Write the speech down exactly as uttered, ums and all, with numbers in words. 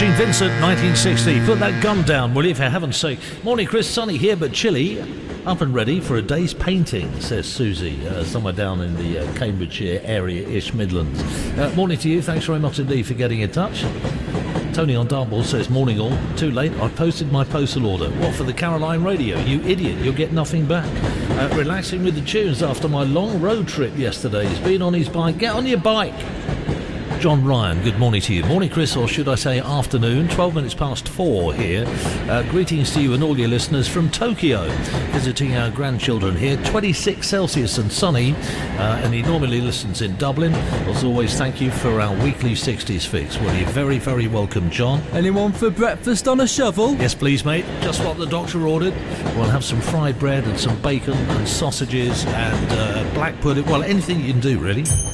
Gene Vincent, nineteen sixty. Put that gun down, will you, for heaven's sake. Morning, Chris. Sunny here, but chilly. Up and ready for a day's painting, says Susie, uh, somewhere down in the uh, Cambridgeshire area-ish Midlands. Uh, morning to you. Thanks very much indeed for getting in touch. Tony on Dartmoor says, morning all. Too late, I posted my postal order. What, for the Caroline radio? You idiot, you'll get nothing back. Uh, relaxing with the tunes after my long road trip yesterday. He's been on his bike. Get on your bike. John Ryan, good morning to you. Morning, Chris, or should I say afternoon. twelve minutes past four here. Uh, greetings to you and all your listeners from Tokyo. Visiting our grandchildren here. twenty-six Celsius and sunny. Uh, and he normally listens in Dublin. As always, thank you for our weekly sixties fix. Well, you're very, very welcome, John. Anyone for breakfast on a shovel? Yes, please, mate. Just what the doctor ordered. We'll have some fried bread and some bacon and sausages and uh, black pudding. Well, anything you can do, really.